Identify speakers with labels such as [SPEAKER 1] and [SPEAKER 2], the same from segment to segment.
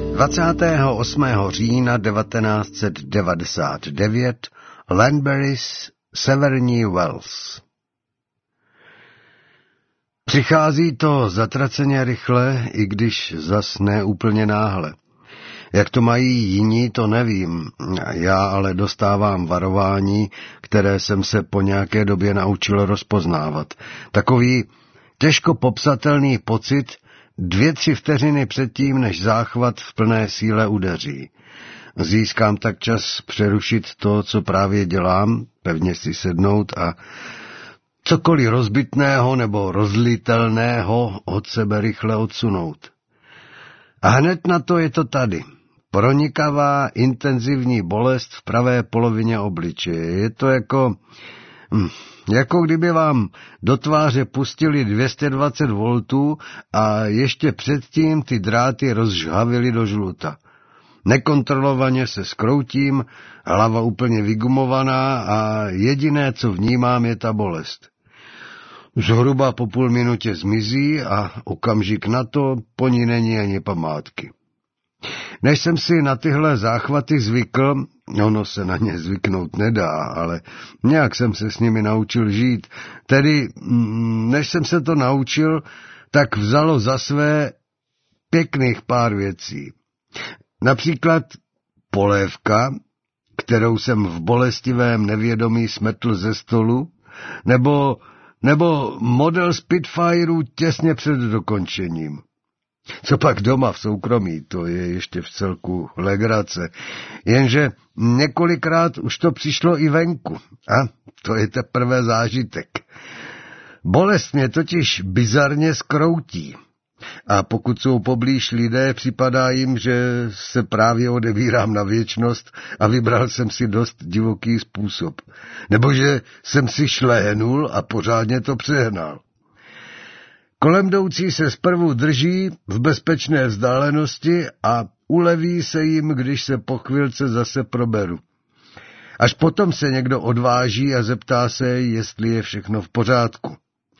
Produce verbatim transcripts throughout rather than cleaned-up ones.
[SPEAKER 1] dvacátého osmého října devatenáct set devadesát devět, Lanbury's, Severní Wales. Přichází to zatraceně rychle, i když zas ne úplně náhle. Jak to mají jiní, to nevím. Já ale dostávám varování, které jsem se po nějaké době naučil rozpoznávat. Takový těžko popsatelný pocit dvě, tři vteřiny předtím, než záchvat v plné síle udeří. Získám tak čas přerušit to, co právě dělám, pevně si sednout a cokoliv rozbitného nebo rozlitelného od sebe rychle odsunout. A hned na to je to tady. Pronikavá, intenzivní bolest v pravé polovině obličeje. Je to jako... jako kdyby vám do tváře pustili dvě stě dvacet voltů a ještě předtím ty dráty rozžhavili do žluta. Nekontrolovaně se skroutím, hlava úplně vygumovaná a jediné, co vnímám, je ta bolest. Zhruba po půl minutě zmizí a okamžik na to po ní není ani památky. Než jsem si na tyhle záchvaty zvykl, ono se na ně zvyknout nedá, ale nějak jsem se s nimi naučil žít. Tedy, než jsem se to naučil, tak vzalo za své pěkných pár věcí. Například polévka, kterou jsem v bolestivém nevědomí smetl ze stolu, nebo, nebo model Spitfireu těsně před dokončením. Co pak doma v soukromí, to je ještě v celku legrace. Jenže několikrát už to přišlo i venku. A to je teprve zážitek. Bolest mě totiž bizarně skroutí. A pokud jsou poblíž lidé, připadá jim, že se právě odebírám na věčnost a vybral jsem si dost divoký způsob. Nebo že jsem si šléhnul a pořádně to přehnal. Kolem jdoucí se zprvu drží v bezpečné vzdálenosti a uleví se jim, když se po chvilce zase proberu. Až potom se někdo odváží a zeptá se, jestli je všechno v pořádku.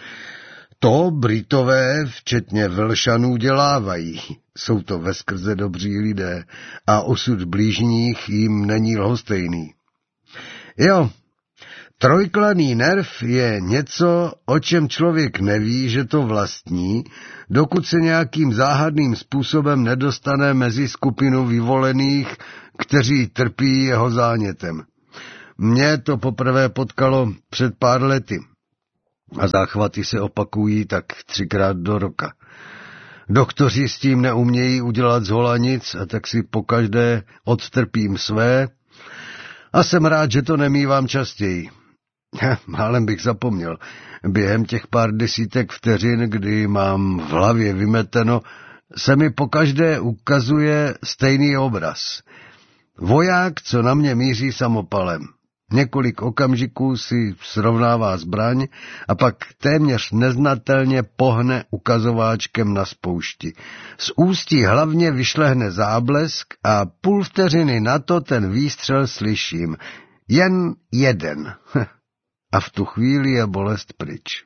[SPEAKER 1] To Britové, včetně Velšanů, dělávají. Jsou to veskrze dobří lidé a osud blížních jim není lhostejný. Jo, trojklaný nerv je něco, o čem člověk neví, že to vlastní, dokud se nějakým záhadným způsobem nedostane mezi skupinu vyvolených, kteří trpí jeho zánětem. Mně to poprvé potkalo před pár lety a záchvaty se opakují tak třikrát do roka. Doktoři s tím neumějí udělat zhola nic a tak si pokaždé odtrpím své a jsem rád, že to nemívám častěji. Málem bych zapomněl. Během těch pár desítek vteřin, kdy mám v hlavě vymeteno, se mi pokaždé ukazuje stejný obraz. Voják, co na mě míří samopalem. Několik okamžiků si srovnává zbraň a pak téměř neznatelně pohne ukazováčkem na spoušti. Z ústí hlavně vyšlehne záblesk a půl vteřiny na to ten výstřel slyším. Jen jeden. A v tu chvíli je bolest pryč.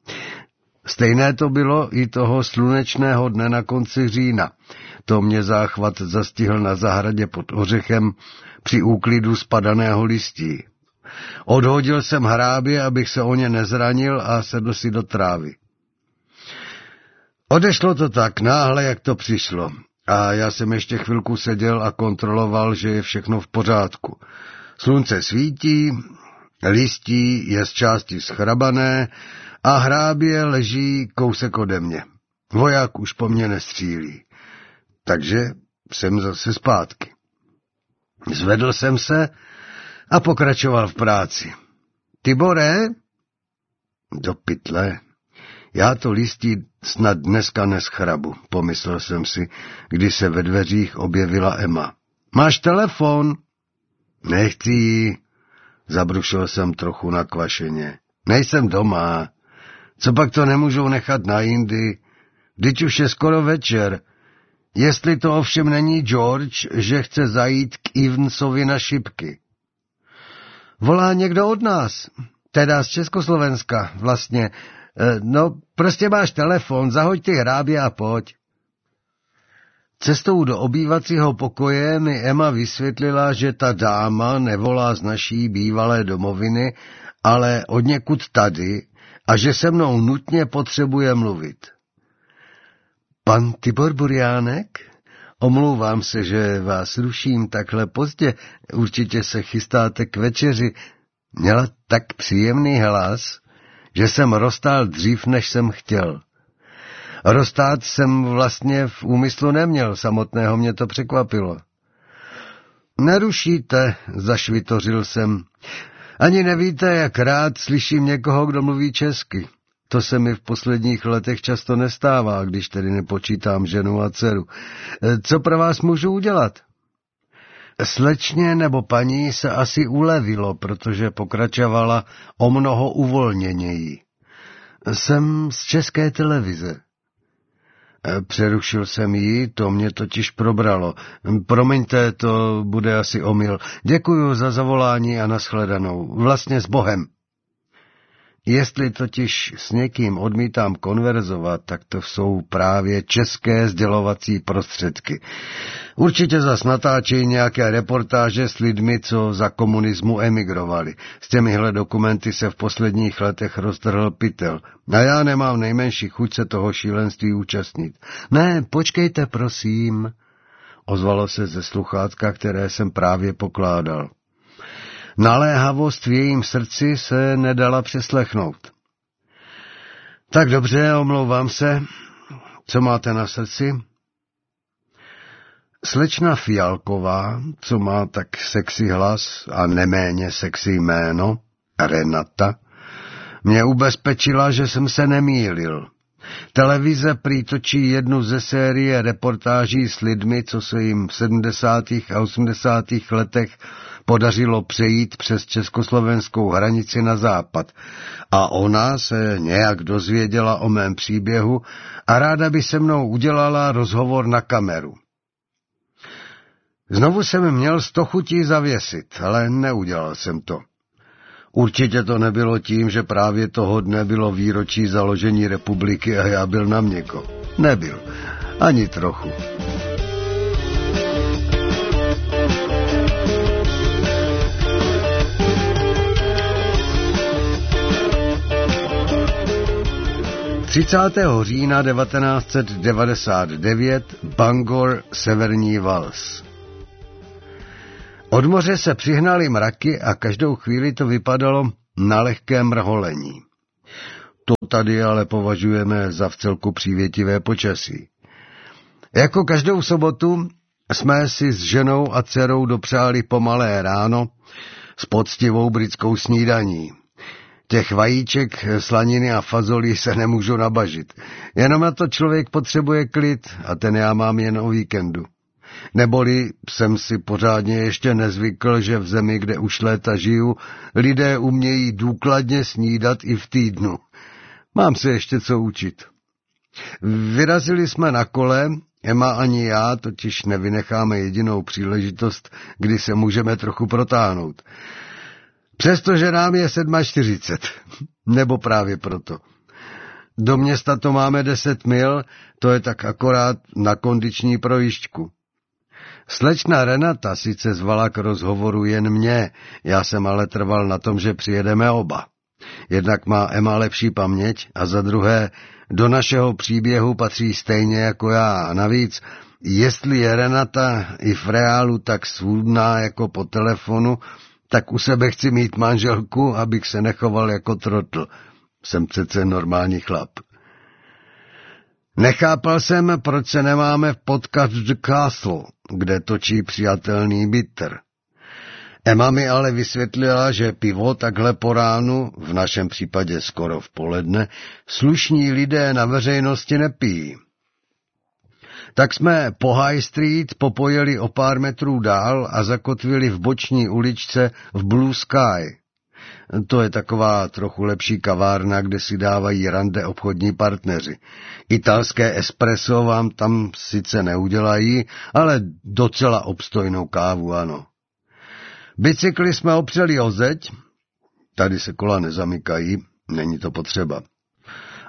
[SPEAKER 1] Stejné to bylo i toho slunečného dne na konci října. To mě záchvat zastihl na zahradě pod ořechem při úklidu spadaného listí. Odhodil jsem hrábě, abych se o ně nezranil a sedl si do trávy. Odešlo to tak náhle, jak to přišlo. A já jsem ještě chvilku seděl a kontroloval, že je všechno v pořádku. Slunce svítí, listí je z části schrabané a hrábě leží kousek ode mě. Voják už po mně nestřílí. Takže jsem zase zpátky. Zvedl jsem se a pokračoval v práci. Tibore? Do pytle. Já to listí snad dneska neschrabu, pomyslel jsem si, když se ve dveřích objevila Emma. Máš telefon? Nechci ji. Zabrušil jsem trochu nakvašeně. Nejsem doma. Co pak to nemůžou nechat na jindy? Vždyť už je skoro večer. Jestli to ovšem není George, že chce zajít k Evansovi na šipky. Volá někdo od nás, teda z Československa vlastně. No, prostě máš telefon, zahoď ty hrábě a pojď. Cestou do obývacího pokoje mi Emma vysvětlila, že ta dáma nevolá z naší bývalé domoviny, ale odněkud tady a že se mnou nutně potřebuje mluvit. Pan Tibor Buriánek? Omlouvám se, že vás ruším takhle pozdě. Určitě se chystáte k večeři. Měla tak příjemný hlas, že jsem roztál dřív, než jsem chtěl. Roztát jsem vlastně v úmyslu neměl, samotného mě to překvapilo. Nerušíte, zašvitořil jsem. Ani nevíte, jak rád slyším někoho, kdo mluví česky. To se mi v posledních letech často nestává, když tedy nepočítám ženu a dceru. Co pro vás můžu udělat? Slečně nebo paní se asi ulevilo, protože pokračovala o mnoho uvolněněji. Jsem z České televize. Přerušil jsem ji, to mě totiž probralo. Promiňte, to bude asi omyl. Děkuju za zavolání a nashledanou. Vlastně s Bohem. Jestli totiž s někým odmítám konverzovat, tak to jsou právě české sdělovací prostředky. Určitě zas natáčejí nějaké reportáže s lidmi, co za komunismu emigrovali. S těmihle dokumenty se v posledních letech roztrhl pytel. A já nemám nejmenší chuť se toho šílenství účastnit. Ne, počkejte, prosím, ozvalo se ze sluchátka, které jsem právě pokládal. Naléhavost v jejím srdci se nedala přeslechnout. Tak dobře, omlouvám se. Co máte na srdci? Slečna Fialková, co má tak sexy hlas a neméně sexy jméno, Renata, mě ubezpečila, že jsem se nemýlil. Televize prý točí jednu ze série reportáží s lidmi, co se jim v sedmdesátých a osmdesátých letech podařilo přejít přes československou hranici na západ. A ona se nějak dozvěděla o mém příběhu a ráda by se mnou udělala rozhovor na kameru. Znovu jsem měl sto chutí zavěsit, ale neudělal jsem to. Určitě to nebylo tím, že právě toho dne bylo výročí založení republiky a já byl na měko. Nebyl. Ani trochu. třicátého října devatenáct set devadesát devět, Bangor, Severní Vals. Od moře se přihnaly mraky a každou chvíli to vypadalo na lehké mrholení. To tady ale považujeme za vcelku přívětivé počasí. Jako každou sobotu jsme si s ženou a dcerou dopřáli pomalé ráno s poctivou britskou snídaní. Těch vajíček, slaniny a fazolí se nemůžu nabažit. Jenom na to člověk potřebuje klid a ten já mám jen o víkendu. Neboli jsem si pořádně ještě nezvykl, že v zemi, kde už léta žiju, lidé umějí důkladně snídat i v týdnu. Mám se ještě co učit. Vyrazili jsme na kole, Emma ani já totiž nevynecháme jedinou příležitost, kdy se můžeme trochu protáhnout. Přestože nám je čtyřicet sedm, nebo právě proto. Do města to máme deset mil, to je tak akorát na kondiční projížďku. Slečna Renata sice zvala k rozhovoru jen mě, já jsem ale trval na tom, že přijedeme oba. Jednak má Emma lepší paměť a za druhé do našeho příběhu patří stejně jako já. A navíc, jestli je Renata i v reálu tak svůdná jako po telefonu, tak u sebe chci mít manželku, abych se nechoval jako trotl. Jsem přece normální chlap. Nechápal jsem, proč se nemáme v podcast The Castle, kde točí přijatelný bitter. Emma mi ale vysvětlila, že pivo takhle po ránu, v našem případě skoro v poledne, slušní lidé na veřejnosti nepijí. Tak jsme po High Street popojeli o pár metrů dál a zakotvili v boční uličce v Blue Sky. To je taková trochu lepší kavárna, kde si dávají rande obchodní partneři. Italské espresso vám tam sice neudělají, ale docela obstojnou kávu, ano. Bicykly jsme opřeli o zeď, tady se kola nezamykají, není to potřeba.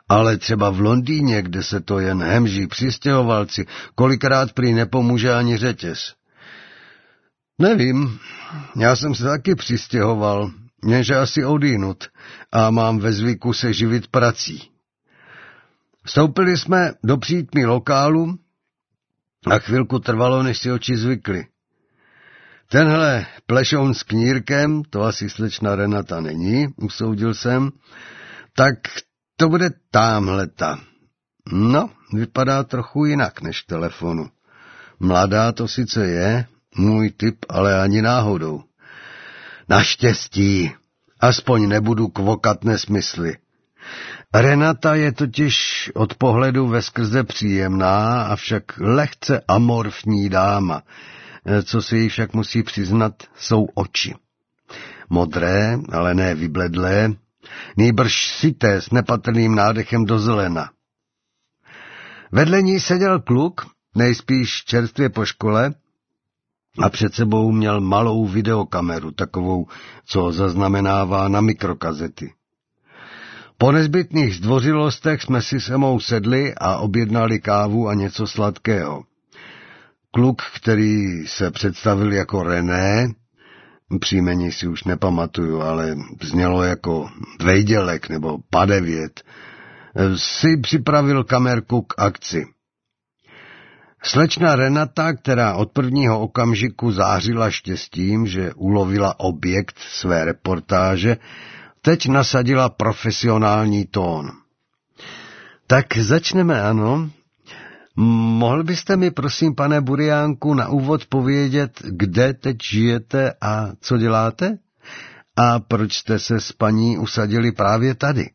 [SPEAKER 1] Ale třeba v Londýně, kde se to jen hemží přistěhovalci, kolikrát prý nepomůže ani řetěz. Nevím, já jsem se taky přistěhoval, jenže asi odjinud a mám ve zvyku se živit prací. Vstoupili jsme do přítmí lokálu a chvilku trvalo, než si oči zvykly. Tenhle plešoun s knírkem, to asi slečna Renata není, usoudil jsem, tak to bude támhleta. No, vypadá trochu jinak než telefonu. Mladá to sice je, můj typ, ale ani náhodou. Naštěstí, aspoň nebudu kvokat nesmysly. Renata je totiž od pohledu veskrze příjemná, avšak lehce amorfní dáma. Co si jí však musí přiznat, jsou oči. Modré, ale ne vybledlé, nýbrž syté s nepatrným nádechem do zelena. Vedle ní seděl kluk, nejspíš čerstvě po škole, a před sebou měl malou videokameru, takovou, co zaznamenává na mikrokazety. Po nezbytných zdvořilostech jsme si s Emou sedli a objednali kávu a něco sladkého. Kluk, který se představil jako René, příjmení si už nepamatuju, ale znělo jako Dvejdělek nebo Padevět, si připravil kamerku k akci. Slečna Renata, která od prvního okamžiku zářila štěstím, že ulovila objekt své reportáže, teď nasadila profesionální tón. Tak začneme, ano. Mohl byste mi, prosím, pane Buriánku, na úvod povědět, kde teď žijete a co děláte? A proč jste se s paní usadili právě tady?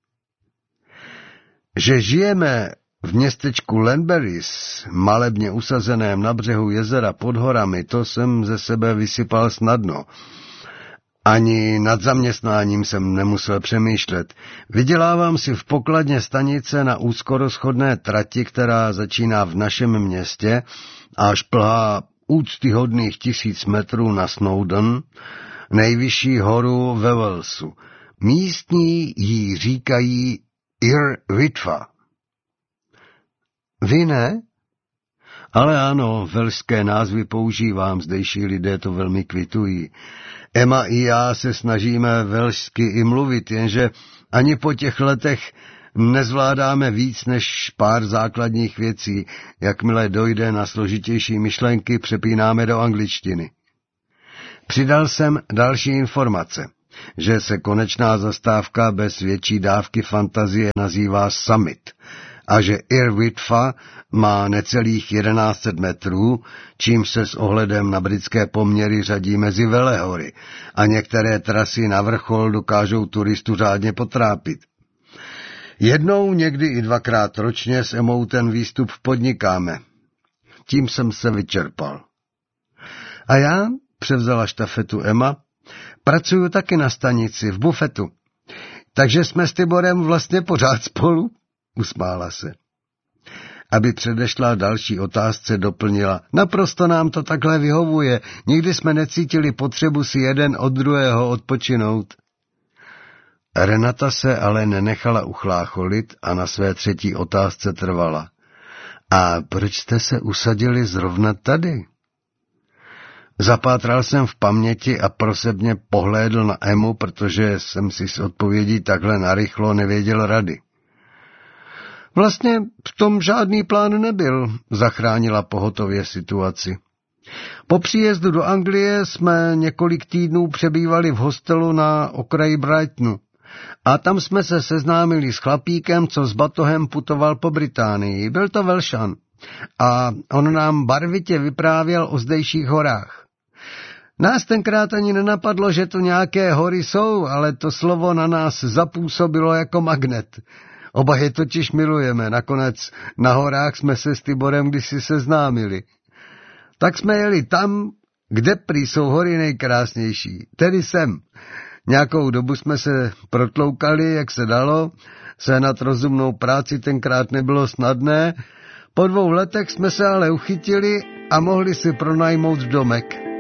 [SPEAKER 1] Že žijeme v městečku Lanberys, malebně usazeném na břehu jezera pod horami, to jsem ze sebe vysypal snadno. Ani nad zaměstnáním jsem nemusel přemýšlet. Vydělávám si v pokladně stanice na úzkorozchodné trati, která začíná v našem městě a až plhá úctyhodných tisíc metrů na Snowdon, nejvyšší horu ve Walesu. Místní jí říkají Ir Ritva. Vy ne? Ale ano, velšské názvy používám, zdejší lidé to velmi kvitují. Emma i já se snažíme velšsky i mluvit, jenže ani po těch letech nezvládáme víc než pár základních věcí. Jakmile dojde na složitější myšlenky, přepínáme do angličtiny. Přidal jsem další informace, že se konečná zastávka bez větší dávky fantazie nazývá Summit a že Ir-Witfa má necelých jedenáct set metrů, čím se s ohledem na britské poměry řadí mezi velehory a některé trasy na vrchol dokážou turistu řádně potrápit. Jednou, někdy i dvakrát ročně s Emou ten výstup podnikáme. Tím jsem se vyčerpal. A já, převzala štafetu Emma, pracuju taky na stanici, v bufetu. Takže jsme s Tiborem vlastně pořád spolu? Usmála se. Aby předešla další otázce, doplnila. Naprosto nám to takhle vyhovuje. Nikdy jsme necítili potřebu si jeden od druhého odpočinout. Renata se ale nenechala uchlácholit a na své třetí otázce trvala. A proč jste se usadili zrovna tady? Zapátral jsem v paměti a prosebně pohlédl na Emu, protože jsem si s odpovědí takhle narychlo nevěděl rady. Vlastně v tom žádný plán nebyl, zachránila pohotově situaci. Po příjezdu do Anglie jsme několik týdnů přebývali v hostelu na okraji Brightonu a tam jsme se seznámili s chlapíkem, co s batohem putoval po Británii. Byl to Velšan a on nám barvitě vyprávěl o zdejších horách. Nás tenkrát ani nenapadlo, že tu nějaké hory jsou, ale to slovo na nás zapůsobilo jako magnet. Oba je totiž milujeme, nakonec na horách jsme se s Tiborem kdysi seznámili. Tak jsme jeli tam, kde prý jsou hory nejkrásnější, tedy sem. Nějakou dobu jsme se protloukali, jak se dalo, sehnat rozumnou práci tenkrát nebylo snadné, po dvou letech jsme se ale uchytili a mohli si pronajmout domek.